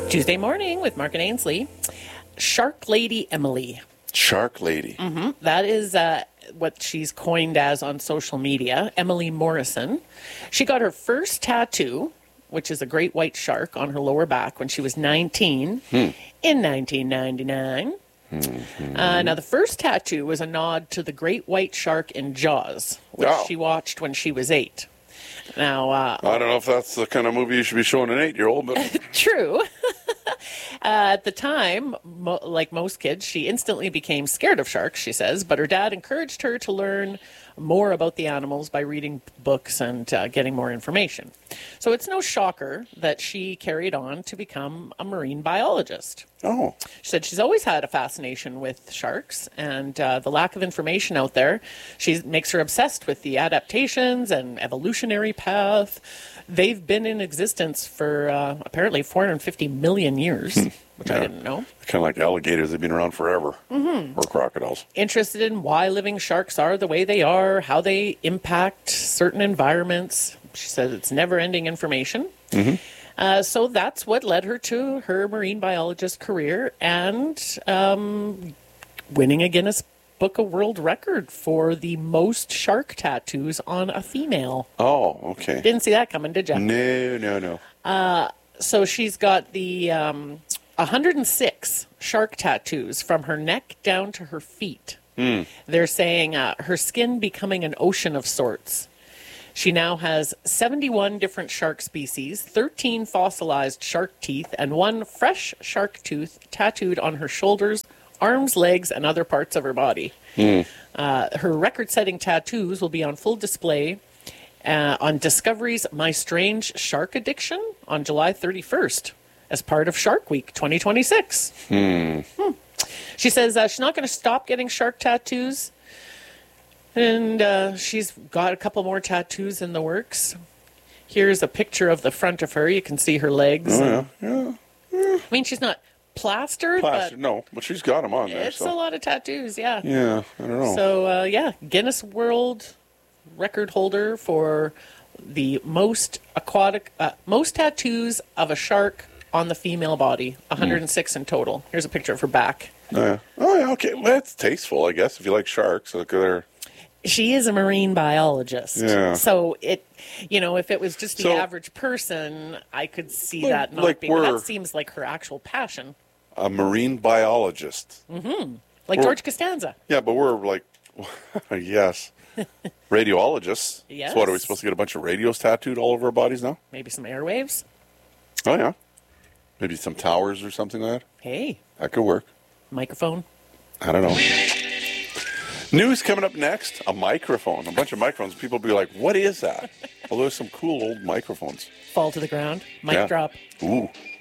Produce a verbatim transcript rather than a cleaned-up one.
Tuesday morning with Mark and Ainsley. Shark Lady Emily. Shark Lady. Mm-hmm. That is uh, what she's coined as on social media, Emily Morrison. She got her first tattoo, which is a great white shark, on her lower back when she was nineteen hmm. in nineteen ninety-nine. Mm-hmm. Uh, now, the first tattoo was a nod to the great white shark in Jaws, which oh. she watched when she was eight. Now, uh, I don't know if that's the kind of movie you should be showing an eight-year-old, but true. uh, at the time, mo- like most kids, she instantly became scared of sharks, she says, but her dad encouraged her to learn more about the animals by reading books and uh, getting more information. So it's no shocker that she carried on to become a marine biologist. Oh. She said she's always had a fascination with sharks, and uh, the lack of information out there, she makes her obsessed with the adaptations and evolutionary path. They've been in existence for uh, apparently four hundred fifty million years, which yeah. I didn't know. Kind of like alligators, they've been around forever, mm-hmm. or crocodiles. Interested in why living sharks are the way they are, how they impact certain environments. She says it's never-ending information. Mm-hmm. Uh, so that's what led her to her marine biologist career and um, winning a Guinness Book of World Record for the most shark tattoos on a female. Oh, okay. Didn't see that coming, did you? No, no, no. Uh, so she's got the um, one hundred six shark tattoos from her neck down to her feet. Mm. They're saying uh, her skin becoming an ocean of sorts. She now has seventy-one different shark species, thirteen fossilized shark teeth, and one fresh shark tooth tattooed on her shoulders, arms, legs, and other parts of her body. Mm. Uh, her record-setting tattoos will be on full display uh, on Discovery's My Strange Shark Addiction on July thirty-first as part of Shark Week twenty twenty-six. Mm. Hmm. She says uh, she's not going to stop getting shark tattoos. And uh, she's got a couple more tattoos in the works. Here's a picture of the front of her. You can see her legs. Oh, yeah. Yeah. Yeah. I mean, she's not plastered. Plastered, but no. But she's got them on there. It's so. a lot of tattoos, yeah. Yeah, I don't know. So, uh, yeah, Guinness World Record holder for the most aquatic, uh, most tattoos of a shark on the female body. one hundred six mm. in total. Here's a picture of her back. Oh, yeah. Oh, yeah, okay. Well, that's tasteful, I guess, if you like sharks. Look at her. She is a marine biologist. Yeah. So it, you know, if it was just the so, average person, I could see like, that not like being. That seems like her actual passion. A marine biologist. Mm-hmm. Like we're, George Costanza. Yeah, but we're like, yes, radiologists. Yes. So what, are we supposed to get a bunch of radios tattooed all over our bodies now? Maybe some airwaves. Oh, yeah. Maybe some towers or something like that. Hey. That could work. Microphone. I don't know. News coming up next, a microphone, a bunch of microphones. People will be like, what is that? Well, there's some cool old microphones. Fall to the ground. Mic yeah. drop. Ooh.